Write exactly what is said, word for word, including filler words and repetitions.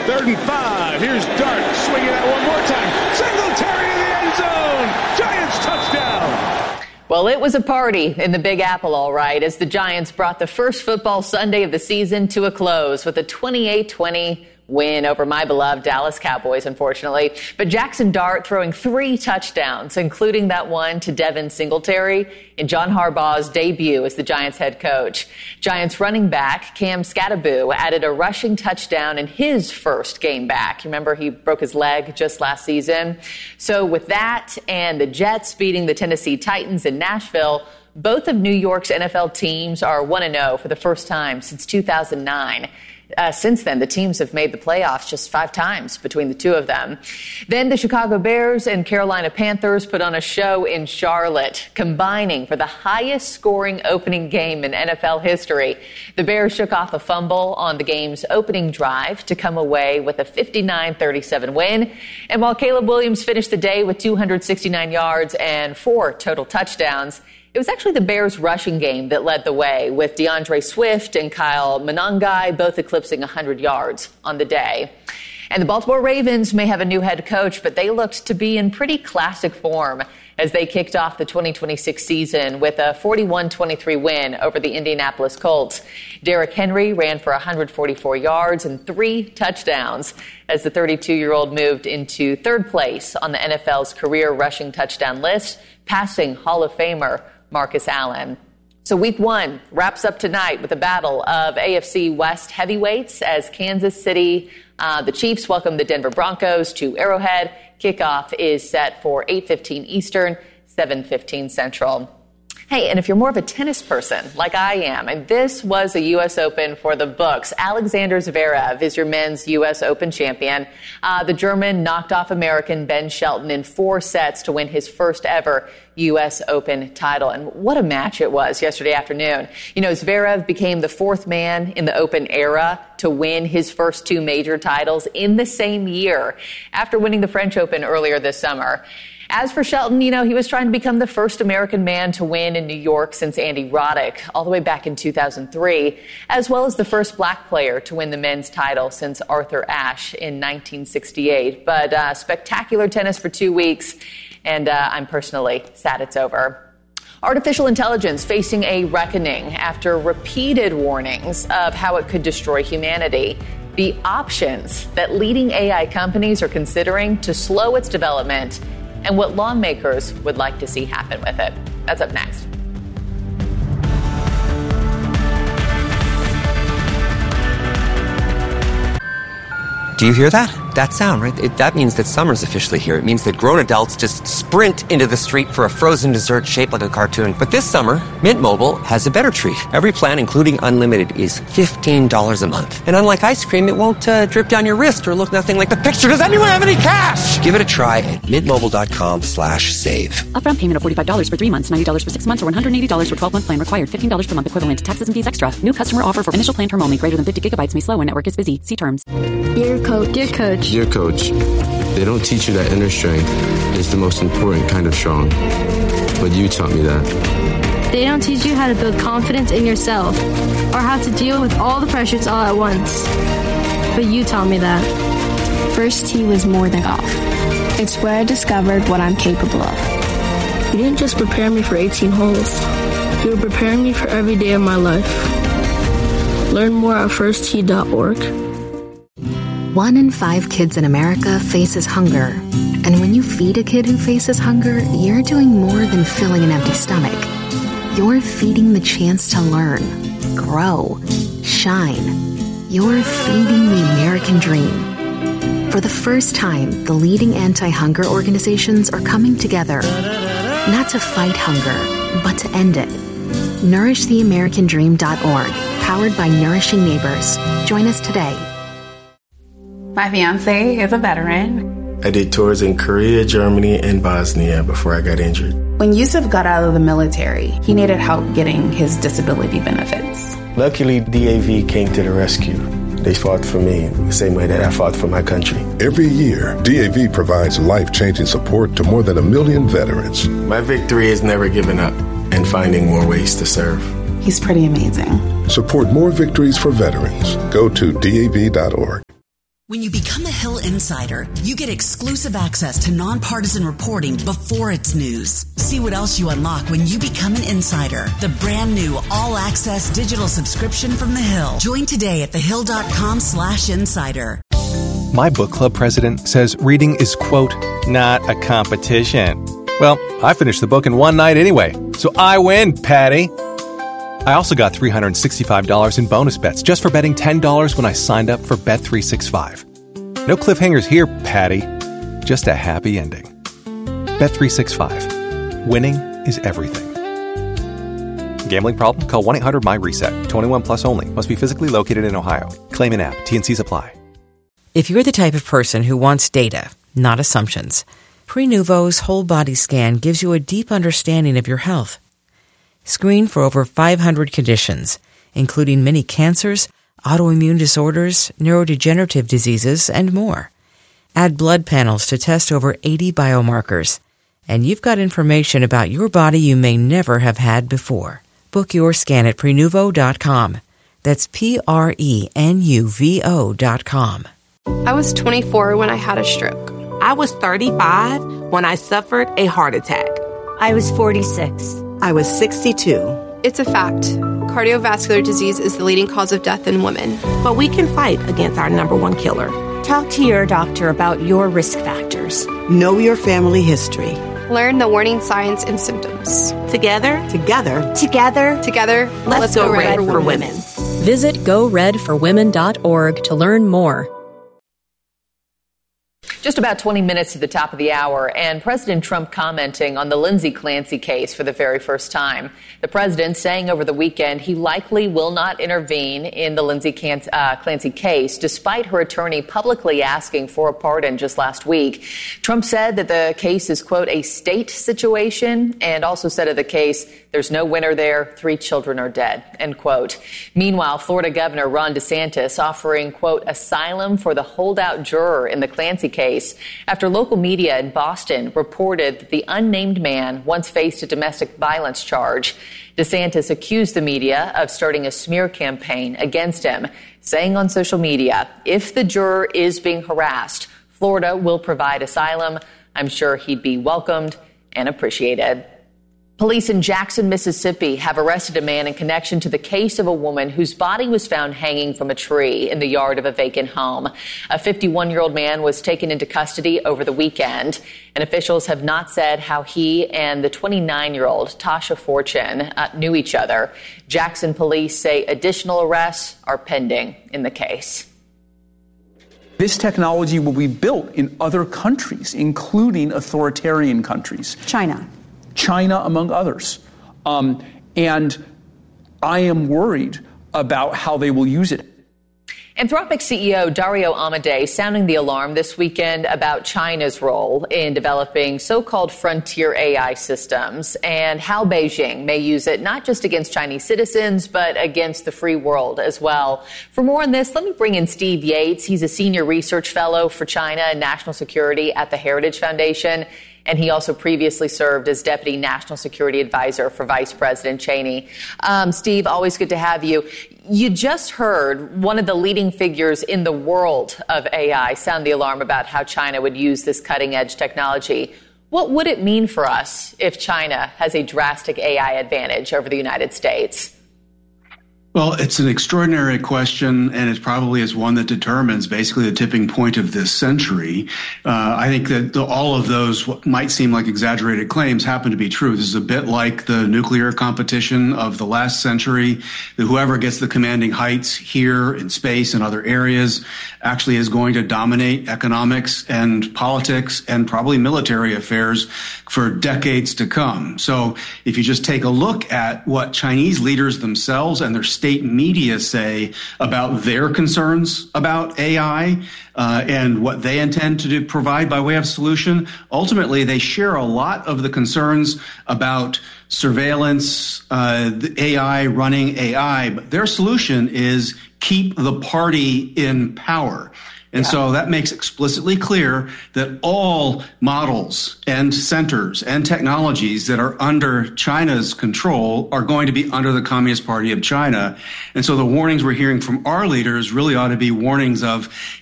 Third and five. Here's Dart swinging out one more time. Singletary in the end zone. Giants touchdown. Well, it was a party in the Big Apple, all right, as the Giants brought the first football Sunday of the season to a close with a twenty-eight twenty win over my beloved Dallas Cowboys, unfortunately. But Jackson Dart throwing three touchdowns, including that one to Devin Singletary in John Harbaugh's debut as the Giants head coach. Giants running back Cam Skattebo added a rushing touchdown in his first game back. Remember, he broke his leg just last season. So with that and the Jets beating the Tennessee Titans in Nashville, both of New York's N F L teams are one and oh for the first time since two thousand nine. Uh, since then, the teams have made the playoffs just five times between the two of them. Then the Chicago Bears and Carolina Panthers put on a show in Charlotte, combining for the highest scoring opening game in N F L history. The Bears shook off a fumble on the game's opening drive to come away with a fifty-nine thirty-seven win. And while Caleb Williams finished the day with two hundred sixty-nine yards and four total touchdowns, it was actually the Bears' rushing game that led the way, with DeAndre Swift and Kyle Monangai both eclipsing one hundred yards on the day. And the Baltimore Ravens may have a new head coach, but they looked to be in pretty classic form as they kicked off the twenty twenty-six season with a forty-one twenty-three win over the Indianapolis Colts. Derrick Henry ran for one hundred forty-four yards and three touchdowns as the thirty-two-year-old moved into third place on the N F L's career rushing touchdown list, passing Hall of Famer Marcus Allen. So week one wraps up tonight with a battle of A F C West heavyweights as Kansas City, uh, the Chiefs welcome the Denver Broncos to Arrowhead. Kickoff is set for eight fifteen Eastern, seven fifteen Central. Hey, and if you're more of a tennis person like I am, and this was a U S Open for the books, Alexander Zverev is your men's U S Open champion. Uh, the German knocked off American Ben Shelton in four sets to win his first ever U S Open title. And what a match it was yesterday afternoon. You know, Zverev became the fourth man in the Open era to win his first two major titles in the same year after winning the French Open earlier this summer. As for Shelton, you know, he was trying to become the first American man to win in New York since Andy Roddick all the way back in two thousand three, as well as the first black player to win the men's title since Arthur Ashe in nineteen sixty-eight. But uh, spectacular tennis for two weeks, and uh, I'm personally sad it's over. Artificial intelligence facing a reckoning after repeated warnings of how it could destroy humanity. The options that leading A I companies are considering to slow its development, and what lawmakers would like to see happen with it. That's up next. Do you hear that? That sound, right? It, that means that summer's officially here. It means that grown adults just sprint into the street for a frozen dessert shaped like a cartoon. But this summer, Mint Mobile has a better treat. Every plan, including unlimited, is fifteen dollars a month. And unlike ice cream, it won't uh, drip down your wrist or look nothing like the picture. Does anyone have any cash? Give it a try at mintmobile.com slash save. Upfront payment of forty-five dollars for three months, ninety dollars for six months, or one hundred eighty dollars for twelve-month plan required. fifteen dollars per month equivalent. Taxes and fees extra. New customer offer for initial plan term only. Greater than fifty gigabytes may slow when network is busy. See terms. Dear coach. Dear coach. Dear coach, they don't teach you that inner strength is the most important kind of strong. But you taught me that. They don't teach you how to build confidence in yourself or how to deal with all the pressures all at once. But you taught me that. First tee was more than golf. It's where I discovered what I'm capable of. You didn't just prepare me for eighteen holes. You were preparing me for every day of my life. Learn more at first tee dot org. One in five kids in America faces hunger. And when you feed a kid who faces hunger, you're doing more than filling an empty stomach. You're feeding the chance to learn, grow, shine. You're feeding the American dream. For the first time, the leading anti-hunger organizations are coming together, not to fight hunger, but to end it. nourish the american dream dot org, powered by Nourishing Neighbors. Join us today. My fiance is a veteran. I did tours in Korea, Germany, and Bosnia before I got injured. When Yusuf got out of the military, he needed help getting his disability benefits. Luckily, D A V came to the rescue. They fought for me the same way that I fought for my country. Every year, D A V provides life-changing support to more than a million veterans. My victory is never giving up and finding more ways to serve. He's pretty amazing. Support more victories for veterans. Go to D A V dot org. When you become a Hill Insider, you get exclusive access to nonpartisan reporting before it's news. See what else you unlock when you become an insider. The brand new all-access digital subscription from The Hill. Join today at thehill.com slash insider. My book club president says reading is, quote, not a competition. Well, I finished the book in one night anyway, so I win, Patty. I also got three hundred sixty-five dollars in bonus bets just for betting ten dollars when I signed up for Bet three sixty-five. No cliffhangers here, Patty. Just a happy ending. Bet three sixty-five. Winning is everything. Gambling problem? Call one eight hundred my reset. twenty-one plus only. Must be physically located in Ohio. Claim in app. T and C's apply. If you're the type of person who wants data, not assumptions, Prenuvo's whole body scan gives you a deep understanding of your health. Screen for over five hundred conditions, including many cancers, autoimmune disorders, neurodegenerative diseases, and more. Add blood panels to test over eighty biomarkers, and you've got information about your body you may never have had before. Book your scan at Prenuvo dot com. That's P R E N U V O dot com. I was twenty-four when I had a stroke. I was thirty-five when I suffered a heart attack. I was forty-six. I was sixty-two. It's a fact. Cardiovascular disease is the leading cause of death in women. But we can fight against our number one killer. Talk to your doctor about your risk factors. Know your family history. Learn the warning signs and symptoms. Together, together, together, together, let's, let's go, go red, red for, for women. women. Visit go red for women dot org to learn more. Just about twenty minutes to the top of the hour, and President Trump commenting on the Lindsay Clancy case for the very first time. The president saying over the weekend he likely will not intervene in the Lindsay Clancy case, despite her attorney publicly asking for a pardon just last week. Trump said that the case is, quote, a state situation, and also said of the case, there's no winner there, three children are dead, end quote. Meanwhile, Florida Governor Ron DeSantis offering, quote, asylum for the holdout juror in the Clancy case after local media in Boston reported that the unnamed man once faced a domestic violence charge. DeSantis accused the media of starting a smear campaign against him, saying on social media, if the juror is being harassed, Florida will provide asylum. I'm sure he'd be welcomed and appreciated. Police in Jackson, Mississippi have arrested a man in connection to the case of a woman whose body was found hanging from a tree in the yard of a vacant home. A fifty-one-year-old man was taken into custody over the weekend, and officials have not said how he and the twenty-nine-year-old Tasha Fortune uh, knew each other. Jackson police say additional arrests are pending in the case. This technology will be built in other countries, including authoritarian countries. China. China, among others. Um, and I am worried about how they will use it. Anthropic C E O Dario Amodei sounding the alarm this weekend about China's role in developing so-called frontier A I systems and how Beijing may use it not just against Chinese citizens, but against the free world as well. For more on this, let me bring in Steve Yates. He's a senior research fellow for China and national security at the Heritage Foundation. And he also previously served as Deputy National Security Advisor for Vice President Cheney. Um, Steve, always good to have you. You just heard one of the leading figures in the world of A I sound the alarm about how China would use this cutting-edge technology. What would it mean for us if China has a drastic A I advantage over the United States? Well, it's an extraordinary question, and it probably is one that determines basically the tipping point of this century. Uh, I think that the, all of those what might seem like exaggerated claims happen to be true. This is a bit like the nuclear competition of the last century. That whoever gets the commanding heights here in space and other areas actually is going to dominate economics and politics and probably military affairs for decades to come. So if you just take a look at what Chinese leaders themselves and their state media say about their concerns about A I uh, and what they intend to do, provide by way of solution, ultimately they share a lot of the concerns about surveillance, uh, the A I running A I, but their solution is keep the party in power. And yeah. so that makes explicitly clear that all models and centers and technologies that are under China's control are going to be under the Communist Party of China. And so the warnings we're hearing from our leaders really ought to be warnings of